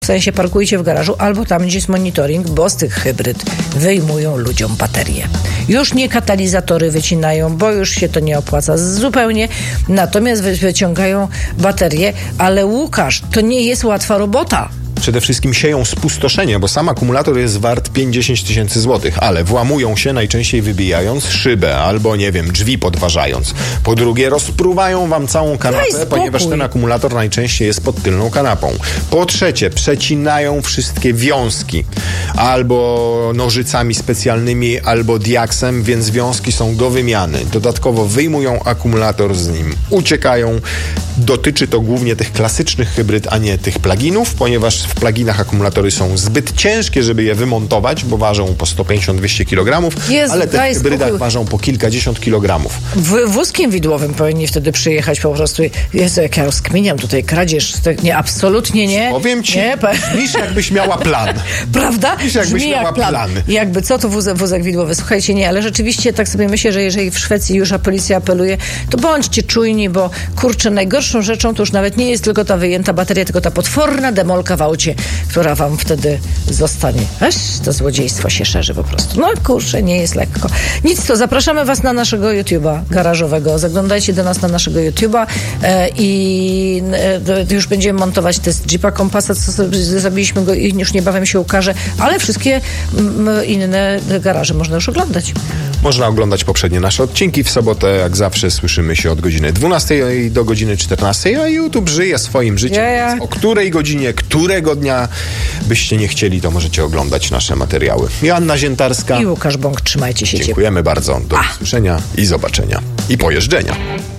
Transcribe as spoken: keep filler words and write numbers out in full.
W sensie parkujcie w garażu albo tam, gdzie jest monitoring, bo z tych hybryd wyjmują ludziom baterie. Już nie katalizatory wycinają, bo już się to nie opłaca zupełnie. Natomiast wyciągają baterie. Ale Łukasz, to nie jest łatwa robota. Przede wszystkim sieją spustoszenie, bo sam akumulator jest wart pięć do dziesięciu tysięcy złotych, ale włamują się najczęściej wybijając szybę albo, nie wiem, drzwi podważając. Po drugie, rozpruwają wam całą kanapę, ponieważ ten akumulator najczęściej jest pod tylną kanapą. Po trzecie, przecinają wszystkie wiązki albo nożycami specjalnymi, albo diaksem, więc wiązki są do wymiany. Dodatkowo wyjmują akumulator z nim, uciekają. Dotyczy to głównie tych klasycznych hybryd, a nie tych pluginów, ponieważ w pluginach akumulatory są zbyt ciężkie, żeby je wymontować, bo ważą po sto pięćdziesiąt do dwustu kilogramów, Jezu, ale te w hybrydach spokój. ważą po kilkadziesiąt kilogramów. W wózkiem widłowym powinni wtedy przyjechać po prostu. Jezu, jak ja rozkminiam tutaj kradzież. Nie, absolutnie nie. Powiem ci, nie, niż jakbyś miała plan. Prawda? Niż jakbyś Brzmi miała jak plan. plan. Jakby co to wózek, wózek widłowy? Słuchajcie, nie, ale rzeczywiście tak sobie myślę, że jeżeli w Szwecji już a policja apeluje, to bądźcie czujni, bo kurczę, najgorszą rzeczą to już nawet nie jest tylko ta wyjęta bateria, tylko ta potworna demolka w aucie, która wam wtedy zostanie. Aż to złodziejstwo się szerzy po prostu. No kurczę, nie jest lekko. Nic, to zapraszamy was na naszego YouTube'a garażowego. Zaglądajcie do nas na naszego YouTube'a e, i e, już będziemy montować test Jeepa Kompasa, co sobie zrobiliśmy go i już niebawem się ukaże, ale wszystkie m, inne garaże można już oglądać. Można oglądać poprzednie nasze odcinki. W sobotę, jak zawsze, słyszymy się od godziny dwunastej do godziny czternastej, a YouTube żyje swoim życiem. Ja, ja. O której godzinie, którego dnia byście nie chcieli, to możecie oglądać nasze materiały. Joanna Ziętarska I Łukasz Bąk, trzymajcie się ciepło. Dziękujemy bardzo. Do usłyszenia i zobaczenia. I pojeżdżenia.